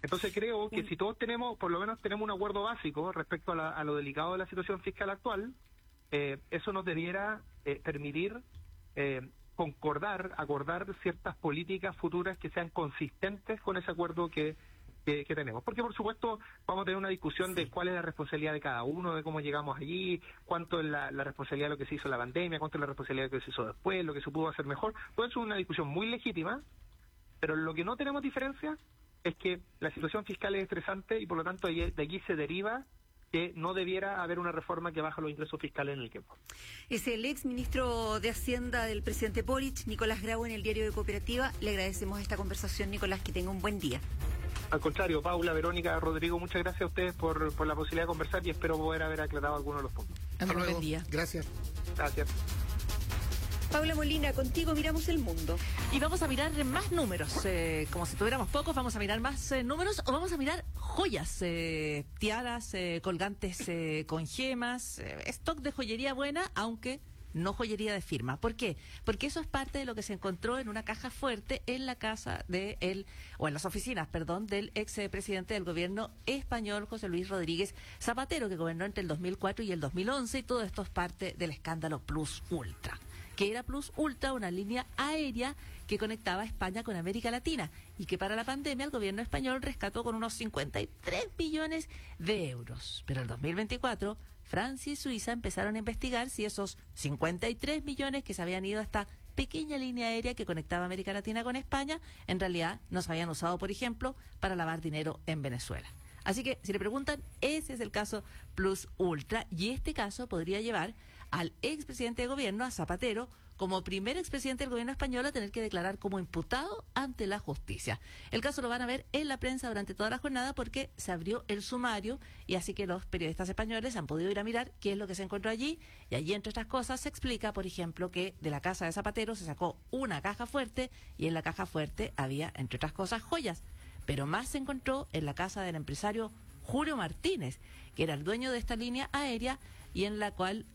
Entonces creo que si todos tenemos, por lo menos tenemos un acuerdo básico respecto a lo delicado de la situación fiscal actual, eso nos debiera permitir acordar ciertas políticas futuras que sean consistentes con ese acuerdo que tenemos. Porque, por supuesto, vamos a tener una discusión de cuál es la responsabilidad de cada uno, de cómo llegamos allí, cuánto es la responsabilidad de lo que se hizo en la pandemia, cuánto es la responsabilidad de lo que se hizo después, lo que se pudo hacer mejor. Todo eso es una discusión muy legítima, pero lo que no tenemos diferencia es que la situación fiscal es estresante y, por lo tanto, de aquí se deriva que no debiera haber una reforma que baje los ingresos fiscales en el tiempo. Es el ex ministro de Hacienda del presidente Boric, Nicolás Grau, en el Diario de Cooperativa. Le agradecemos esta conversación, Nicolás, que tenga un buen día. Al contrario, Paula, Verónica, Rodrigo, muchas gracias a ustedes por la posibilidad de conversar y espero poder haber aclarado algunos de los puntos. Hasta luego. Buen día. Gracias. Gracias. Paula Molina, contigo miramos el mundo. Y vamos a mirar más números, como si tuviéramos pocos, vamos a mirar más números o vamos a mirar joyas, tiaras, colgantes con gemas, stock de joyería buena, aunque no joyería de firma. ¿Por qué? Porque eso es parte de lo que se encontró en una caja fuerte en la casa en las oficinas, del ex presidente del gobierno español, José Luis Rodríguez Zapatero, que gobernó entre el 2004 y el 2011, y todo esto es parte del escándalo Plus Ultra. Que era Plus Ultra, una línea aérea que conectaba a España con América Latina y que para la pandemia el gobierno español rescató con unos 53 millones de euros. Pero en 2024, Francia y Suiza empezaron a investigar si esos 53 millones que se habían ido a esta pequeña línea aérea que conectaba América Latina con España, en realidad no se habían usado, por ejemplo, para lavar dinero en Venezuela. Así que, si le preguntan, ese es el caso Plus Ultra, y este caso podría llevar al expresidente de gobierno, a Zapatero, como primer expresidente del gobierno español, a tener que declarar como imputado ante la justicia. El caso lo van a ver en la prensa durante toda la jornada porque se abrió el sumario, y así que los periodistas españoles han podido ir a mirar qué es lo que se encontró allí, y allí, entre otras cosas, se explica, por ejemplo, que de la casa de Zapatero se sacó una caja fuerte, y en la caja fuerte había, entre otras cosas, joyas. Pero más se encontró en la casa del empresario Julio Martínez, que era el dueño de esta línea aérea, y en la cual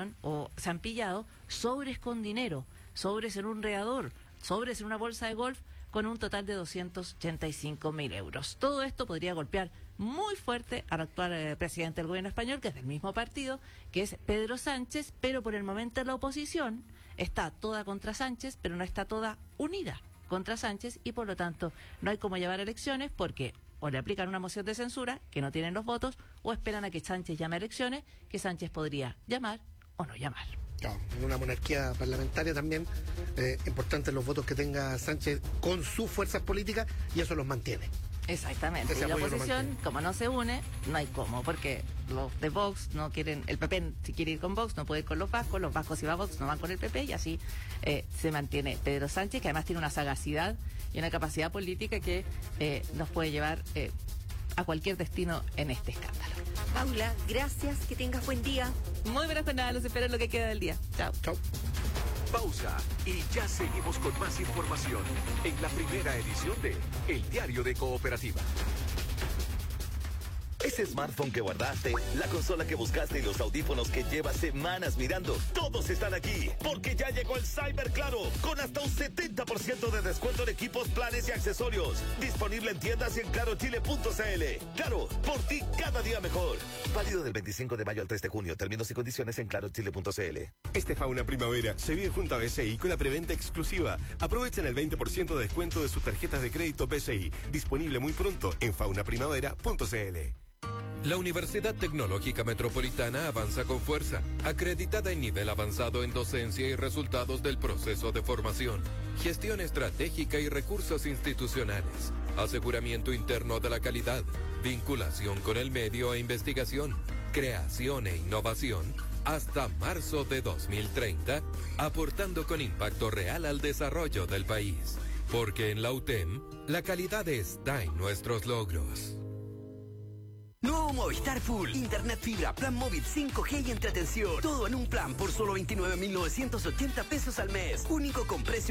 se han pillado sobres con dinero, sobres en un rallador, sobres en una bolsa de golf, con un total de 285.000 euros. Todo esto podría golpear muy fuerte al actual presidente del gobierno español, que es del mismo partido, que es Pedro Sánchez, pero por el momento la oposición está toda contra Sánchez, pero no está toda unida contra Sánchez, y por lo tanto no hay cómo llevar elecciones porque o le aplican una moción de censura, que no tienen los votos, o esperan a que Sánchez llame a elecciones, que Sánchez podría llamar o no llamar. Claro, en una monarquía parlamentaria también, importantes los votos que tenga Sánchez con sus fuerzas políticas, y eso los mantiene. Exactamente, y la oposición, como no se une, no hay cómo, porque los de Vox no quieren, el PP si quiere ir con Vox no puede ir con los vascos si va a Vox no van con el PP, y así se mantiene Pedro Sánchez, que además tiene una sagacidad y una capacidad política que nos puede llevar a cualquier destino en este escándalo. Paula, gracias, que tengas buen día. Muy buenas jornadas, los espero en lo que queda del día. Chao. Chao. Pausa y ya seguimos con más información en la primera edición de El Diario de Cooperativa. Ese smartphone que guardaste, la consola que buscaste y los audífonos que llevas semanas mirando, todos están aquí, porque ya llegó el Cyber Claro, con hasta un 70% de descuento en equipos, planes y accesorios. Disponible en tiendas y en clarochile.cl. Claro, por ti cada día mejor. Válido del 25 de mayo al 3 de junio. Términos y condiciones en clarochile.cl. Este Fauna Primavera se vive junto a BCI con la preventa exclusiva. Aprovechen el 20% de descuento de sus tarjetas de crédito BCI. Disponible muy pronto en faunaprimavera.cl. La Universidad Tecnológica Metropolitana avanza con fuerza, acreditada en nivel avanzado en docencia y resultados del proceso de formación, gestión estratégica y recursos institucionales, aseguramiento interno de la calidad, vinculación con el medio e investigación, creación e innovación, hasta marzo de 2030, aportando con impacto real al desarrollo del país. Porque en la UTEM, la calidad está en nuestros logros. Nuevo Movistar Full, internet fibra, plan móvil 5G y entretención. Todo en un plan por solo 29.980 pesos al mes. Único con precio